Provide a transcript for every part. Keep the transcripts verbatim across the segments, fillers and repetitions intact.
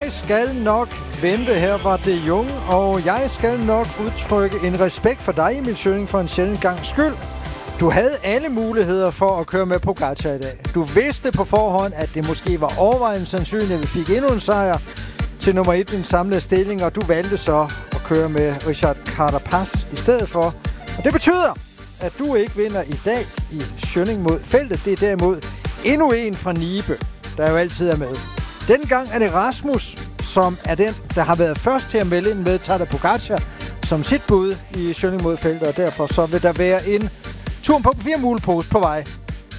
skal nok vente. Her var det Jung, og jeg skal nok udtrykke en respekt for dig, Emil Schøning, for en sjældent gang skyld. Du havde alle muligheder for at køre med Pogačar i dag. Du vidste på forhånd, at det måske var overvejende sandsynligt, at vi fik endnu en sejr til nummer et i den samlede stilling, og du valgte så at køre med Richard Carapaz i stedet for. Og det betyder, at du ikke vinder i dag i Schøning mod feltet. Det er derimod endnu en fra Nibe, der jo altid er med. Denne gang er det Rasmus, som er den, der har været først til at melde ind med Tadej Pogačar som sit bud i Schøning mod feltet, og derfor så vil der være en tur på fire mulepose på vej.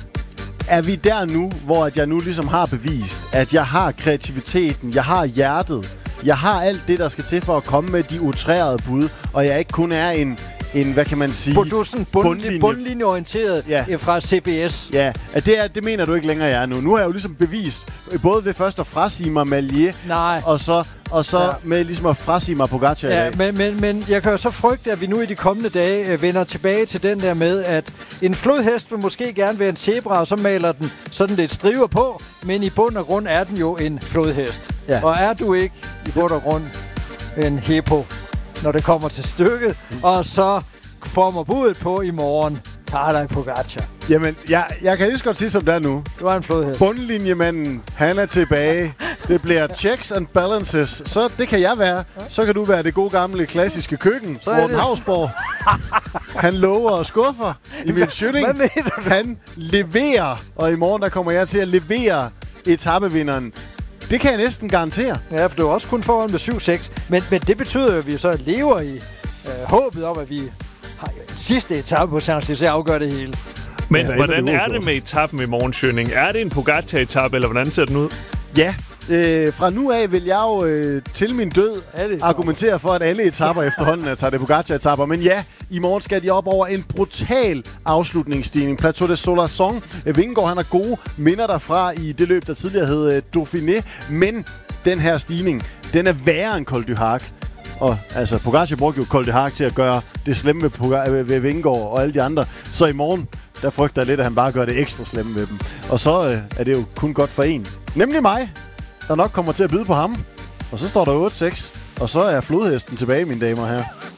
Er vi der nu, hvor at jeg nu ligesom har bevist, at jeg har kreativiteten, jeg har hjertet, jeg har alt det, der skal til for at komme med de utrærede bud, og jeg ikke kun er en, en hvad kan man sige, du er sådan bundlinje. bundlinjeorienteret ja. fra C B S. Ja, at det, er, det mener du ikke længere, jeg er nu. Nu har jeg jo ligesom bevist, både ved først at frasige mig Malier, Nej. og så, og så ja. med ligesom at frasige mig Pogačar i ja, dag. Men, men, men jeg kan jo så frygte, at vi nu i de kommende dage øh, vender tilbage til den der med, at en flodhest vil måske gerne være en zebra, og så maler den sådan lidt striver på, men i bund og grund er den jo en flodhest. Ja. Og er du ikke i bund og grund en hippo, når det kommer til stykket, mm. og så får budet på i morgen, Tadej Pogačar. Jamen, jeg, jeg kan lige så godt sige, som det er nu. Du er en flodhest. Bundlinjemanden, han er tilbage. Det bliver checks and balances. Så det kan jeg være. Så kan du være det gode gamle klassiske køkken. Morten Hausborg. Han lover og skuffer. Emil Schøning. Hvad mener du? Han leverer. Og i morgen, der kommer jeg til at levere etapevinderen. Det kan jeg næsten garantere. Ja, for det er også kun foran med syv seks. Men, men det betyder jo, at vi så lever i øh, håbet om, at vi har sidste etape på Champs-Élysées afgør det hele. Men ja, hvordan er det med etappen i morgen, Schøning? Er det en Pogačar-etappe, eller hvordan ser den ud? Ja, øh, fra nu af vil jeg jo øh, til min død argumentere for, at alle etapper efterhånden er Tadej Pogačar-etapper. Men ja, i morgen skal de op over en brutal afslutningsstigning. Plateau de Solarson. Vingegaard, han har gode minder derfra i det løb, der tidligere hed øh, Dauphiné. Men den her stigning, den er værre end Col du Hac. Og altså, Pogačar brugte jo Col du Hac til at gøre det slemme ved, Poga- ved Vingegaard og alle de andre. Så i morgen, der frygter jeg lidt, at han bare gør det ekstra slemme ved dem. Og så øh, er det jo kun godt for en. Nemlig mig, der nok kommer til at byde på ham. Og så står der otte seks, og så er flodhesten tilbage, mine damer og herrer.